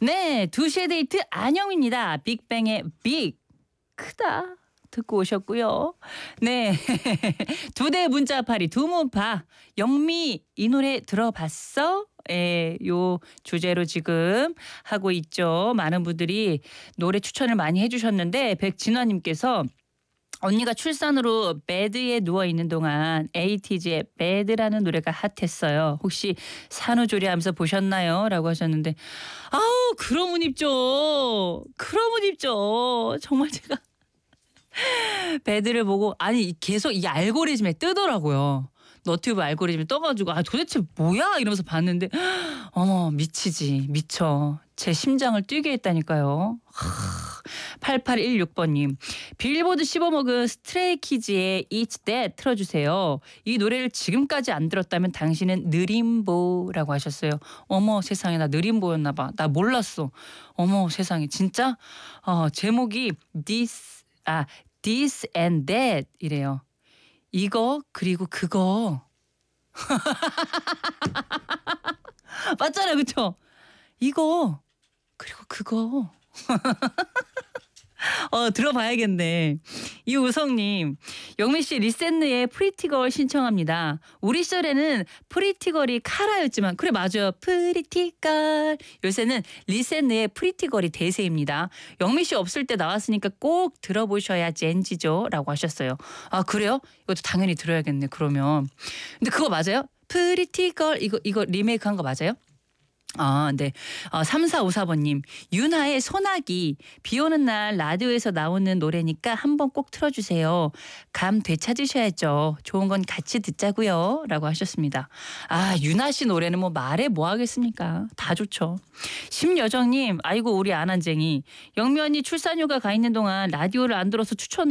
네, 2시의 데이트 안영입니다. 빅뱅의 빅. 크다. 듣고 오셨고요. 네. 두 대 문자파리 두문파. 영미 이 노래 들어봤어? 예, 요 주제로 지금 하고 있죠. 많은 분들이 노래 추천을 많이 해주셨는데 백진화님께서 언니가 출산으로 베드에 누워 있는 동안 에이티즈의 배드라는 노래가 핫했어요. 혹시 산후조리하면서 보셨나요? 라고 하셨는데 아우 그러면 입죠. 그러면 입죠. 정말 제가 배드를 보고 아니 계속 이 알고리즘에 뜨더라고요. 너튜브 알고리즘에 떠가지고 아 도대체 뭐야 이러면서 봤는데 어머 미치지 미쳐. 제 심장을 뛰게 했다니까요. 8816번님 빌보드 씹어먹은 스트레이키즈의 It's That 틀어주세요. 이 노래를 지금까지 안 들었다면 당신은 느림보라고 하셨어요. 어머 세상에 나 느림보였나 봐. 나 몰랐어. 어머 세상에 진짜 제목이 This and That 이래요. 이거 그리고 그거 맞잖아요 그쵸? 이거 그리고 그거 들어봐야겠네. 이우성님, 영미 씨 리센느의 프리티걸 신청합니다. 우리 시절에는 프리티걸이 카라였지만 그래 맞아요. 프리티걸. 요새는 리센느의 프리티걸이 대세입니다. 영미 씨 없을 때 나왔으니까 꼭 들어보셔야 젠지죠. 라고 하셨어요. 아 그래요? 이것도 당연히 들어야겠네 그러면. 근데 그거 맞아요? 프리티걸 이거 리메이크한 거 맞아요? 아, 네. 3454번님. 윤하의 소나기. 비 오는 날 라디오에서 나오는 노래니까 한번 꼭 틀어주세요. 감 되찾으셔야죠. 좋은 건 같이 듣자고요. 라고 하셨습니다. 아, 윤하 씨 노래는 뭐 말해 뭐 하겠습니까? 다 좋죠. 심여정님. 아이고 우리 안한쟁이. 영미 언니 출산휴가 가 있는 동안 라디오를 안 들어서 추천